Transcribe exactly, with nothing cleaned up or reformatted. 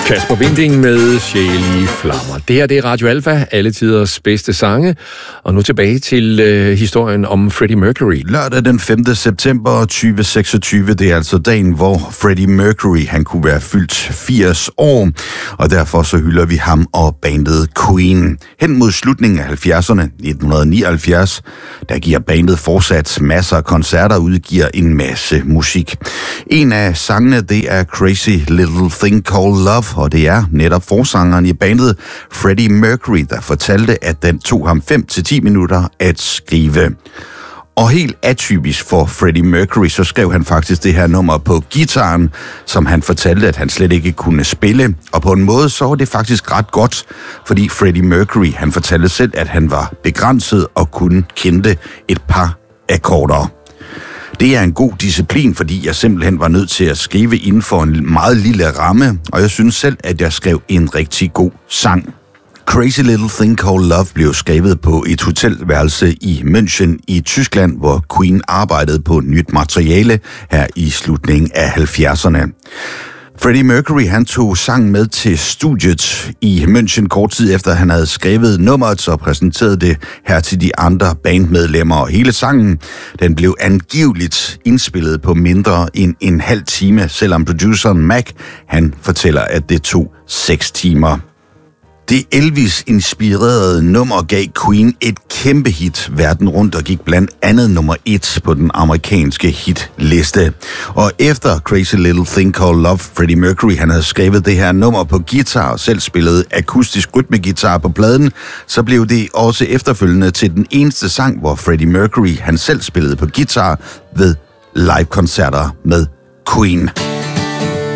Kasper Winding med Sjæl i flammer. Det her det er Radio Alfa, alle tiders bedste sange. Og nu tilbage til øh, historien om Freddie Mercury. Lørdag den femte september tyve seksogtyve, det er altså dagen, hvor Freddie Mercury han kunne være fyldt firs år. Og derfor så hylder vi ham og bandet Queen. Hen mod slutningen af halvfjerdserne, nitten nioghalvfjerds, der giver bandet fortsat masser af koncerter og udgiver en masse musik. En af sangene, det er Crazy Little Thing Called Love, og det er netop forsangeren i bandet Freddie Mercury, der fortalte, at den tog ham fem til ti minutter at skrive. Og helt atypisk for Freddie Mercury, så skrev han faktisk det her nummer på gitaren, som han fortalte, at han slet ikke kunne spille. Og på en måde, så var det faktisk ret godt, fordi Freddie Mercury, han fortalte selv, at han var begrænset og kun kendte et par akkorder. Det er en god disciplin, fordi jeg simpelthen var nødt til at skrive inden for en meget lille ramme, og jeg synes selv, at jeg skrev en rigtig god sang. Crazy Little Thing Called Love blev skrevet på et hotelværelse i München i Tyskland, hvor Queen arbejdede på nyt materiale her i slutningen af halvfjerdserne. Freddie Mercury han tog sangen med til studiet i München kort tid efter han havde skrevet nummeret og præsenteret det her til de andre bandmedlemmer. Og hele sangen den blev angiveligt indspillet på mindre end en halv time, selvom produceren Mac han fortæller, at det tog seks timer. Det Elvis-inspirerede nummer gav Queen et kæmpe hit verden rundt og gik blandt andet nummer et på den amerikanske hitliste. Og efter Crazy Little Thing Called Love, Freddie Mercury han havde skrevet det her nummer på guitar og selv spillede akustisk rytmegitar på pladen, så blev det også efterfølgende til den eneste sang, hvor Freddie Mercury han selv spillede på guitar ved live-koncerter med Queen.